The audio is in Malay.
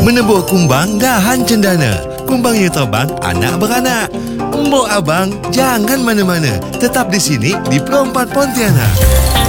Menebur kumbang dahan cendana. Kumbang yang terbang anak beranak. Mbok abang jangan mana-mana. Tetap di sini di Pro 4 Pontianak.